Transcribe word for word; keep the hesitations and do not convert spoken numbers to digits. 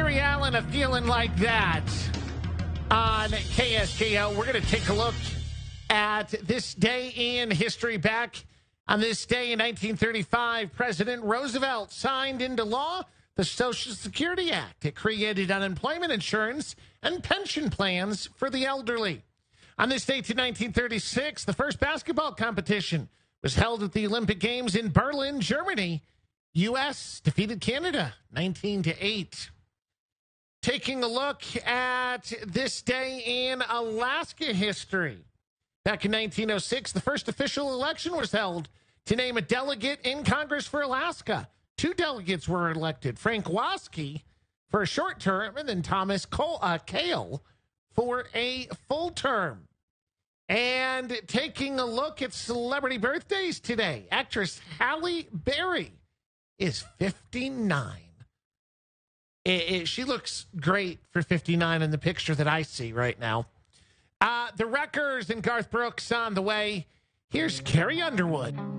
Gary Allen, a feeling like that on K S K O. We're going to take a look at this day in history. Back on this day in nineteen thirty-five, President Roosevelt signed into law the Social Security Act. It created unemployment insurance and pension plans for the elderly. On this date in nineteen thirty-six, the first basketball competition was held at the Olympic Games in Berlin, Germany. U S defeated Canada nineteen to eight. Taking a look at this day in Alaska history. Back in nineteen oh six, the first official election was held to name a delegate in Congress for Alaska. Two delegates were elected, Frank Waskey for a short term and then Thomas Cole, uh, Kale for a full term. And taking a look at celebrity birthdays today, actress Halle Berry is fifty-nine. It, it, she looks great for fifty-nine in the picture that I see right now. Uh, the Wreckers and Garth Brooks on the way. Here's Carrie Underwood.